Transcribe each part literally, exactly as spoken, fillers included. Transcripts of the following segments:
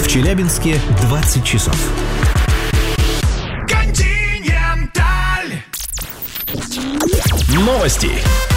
Челябинске двадцать часов. Континенталь. Новости.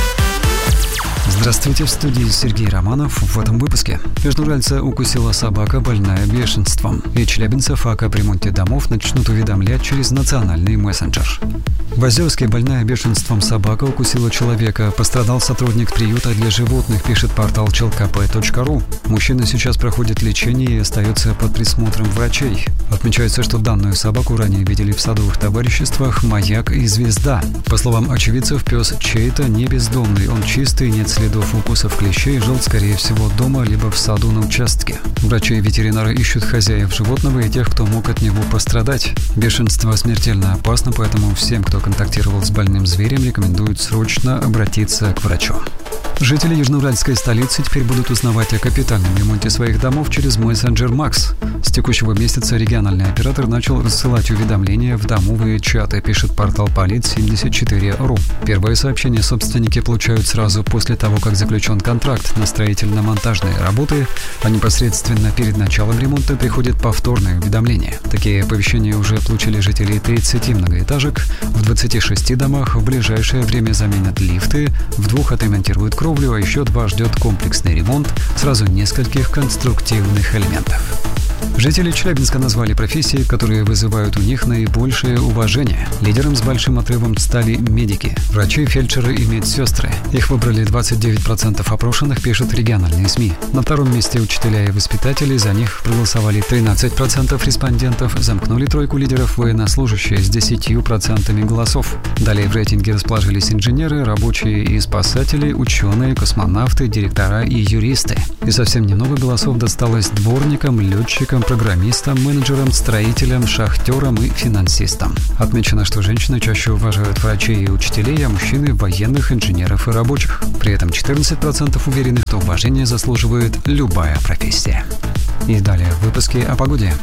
Здравствуйте, в студии Сергей Романов. В этом выпуске. Южноуральца укусила собака, больная бешенством. И челябинцев о капремонте домов начнут уведомлять через национальный мессенджер. В Озерске больная бешенством собака укусила человека. Пострадал сотрудник приюта для животных, пишет портал челкп точка ру. Мужчина сейчас проходит лечение и остается под присмотром врачей. Отмечается, что данную собаку ранее видели в садовых товариществах «Маяк» и «Звезда». По словам очевидцев, пес чей-то не бездомный. Он чистый, нет следов укусов клещей, жил, скорее всего, дома либо в саду на участке. Врачи и ветеринары ищут хозяев животного и тех, кто мог от него пострадать. Бешенство смертельно опасно, поэтому всем, кто контактировал с больным зверем, рекомендуют срочно обратиться к врачу. Жители южноуральской столицы теперь будут узнавать о капитальном ремонте своих домов через мессенджер Макс. С текущего месяца региональный оператор начал рассылать уведомления в домовые чаты, пишет портал полит семьдесят четыре точка ру. Первое сообщение собственники получают сразу после того, как заключен контракт на строительно-монтажные работы, а непосредственно перед началом ремонта приходит повторное уведомление. Такие оповещения уже получили жители тридцати многоэтажек. В двадцати шести домах в ближайшее время заменят лифты, в двух отремонтируют кровлю, а еще два ждет комплексный ремонт сразу нескольких конструктивных элементов. Жители Челябинска назвали профессии, которые вызывают у них наибольшее уважение. Лидером с большим отрывом стали медики, врачи, фельдшеры и медсестры. Их выбрали двадцать девять процентов опрошенных, пишут региональные СМИ. На втором месте учителя и воспитатели, за них проголосовали тринадцать процентов респондентов, замкнули тройку лидеров военнослужащие с десятью процентами голосов. Далее в рейтинге расположились инженеры, рабочие и спасатели, ученые, космонавты, директора и юристы. И совсем немного голосов досталось дворникам, летчикам, программистам, менеджерам, строителям, шахтерам и финансистам. Отмечено, что женщины чаще уважают врачей и учителей, а мужчины – военных, инженеров и рабочих. При этом четырнадцать процентов уверены, что уважение заслуживает любая профессия. И далее в выпуске о погоде.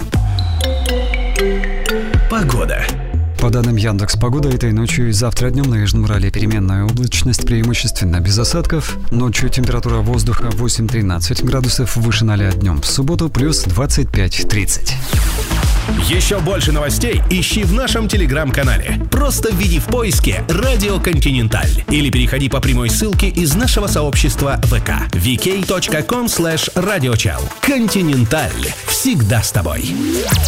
Погода. По данным Яндекс.Погода, этой ночью и завтра днем на Южном Урале переменная облачность, преимущественно без осадков. Ночью температура воздуха восемь-тринадцать градусов, выше ноля днем. В субботу плюс двадцать пять тридцать. Еще больше новостей ищи в нашем телеграм-канале. Просто введи в поиске «Радио Континенталь» или переходи по прямой ссылке из нашего сообщества ВК ви кей точка ком слэш радиочел. Континенталь. Всегда с тобой.